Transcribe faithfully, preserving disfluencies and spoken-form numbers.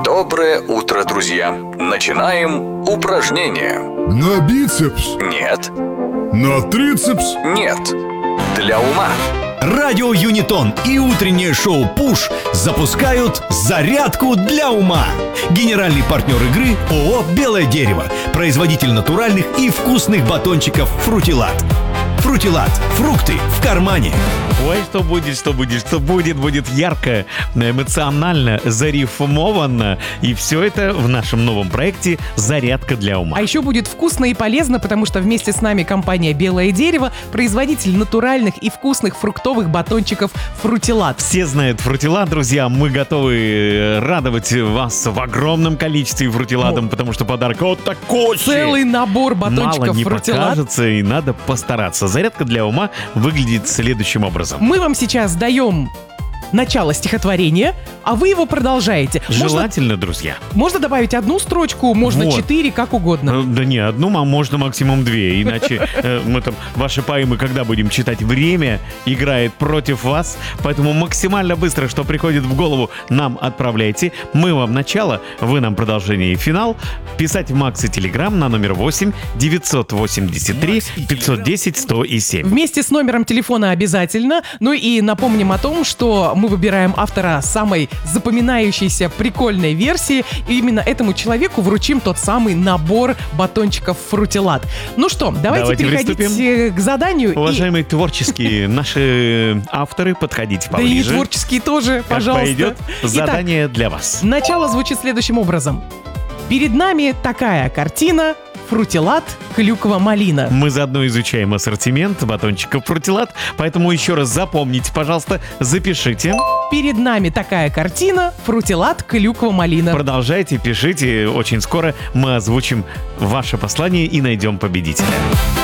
Доброе утро, друзья! Начинаем упражнение. На бицепс? Нет, На трицепс? нет. Для ума. Радио Юнитон и утреннее шоу «Пуш» запускают «Зарядку для ума». Генеральный партнер игры ООО «Белое дерево». Производитель натуральных и вкусных батончиков «Фрутилат». «Фрутилат». Фрукты в кармане. Ой, что будет, что будет, что будет, будет ярко, эмоционально, зарифмованно. И все это в нашем новом проекте «Зарядка для ума». А еще будет вкусно и полезно, потому что вместе с нами компания «Белое дерево», производитель натуральных и вкусных фруктовых батончиков «Фрутилат». Все знают Фрутилат, друзья. Мы готовы радовать вас в огромном количестве фрутиладом, О. потому что подарок вот такой. Целый набор батончиков Мало не «Фрутилат». покажется, и надо постараться. Зарядка для ума выглядит следующим образом. Мы вам сейчас даем начало стихотворения, а вы его продолжаете. Можно, Желательно, друзья. можно добавить одну строчку, можно Вот. четыре, как угодно. Э, Да не, одну, а можно максимум две. Иначе э, мы там ваши поэмы, когда будем читать, время играет против вас. Поэтому максимально быстро, что приходит в голову, нам отправляйте. Мы вам начало, вы нам продолжение и финал. Писать в Макс и Телеграм на номер восемь девятьсот восемьдесят три пятьсот десять сто семь. Вместе с номером телефона обязательно. Ну и напомним о том, что мы выбираем автора самой запоминающейся прикольной версии. И именно этому человеку вручим тот самый набор батончиков «Фрутилат». Ну что, давайте, Давайте переходить приступим. к заданию. И- Уважаемые творческие наши авторы, подходите Да и поближе. творческие тоже, Как пожалуйста. пойдет задание для вас. Начало звучит следующим образом. Перед нами такая картина: «Фрутилат, клюква-малина». Мы заодно изучаем ассортимент батончиков Фрутилат, поэтому еще раз запомните, пожалуйста, запишите. Перед нами такая картина: «Фрутилат, клюква-малина». Продолжайте, пишите. Очень скоро мы озвучим ваше послание и найдем победителя.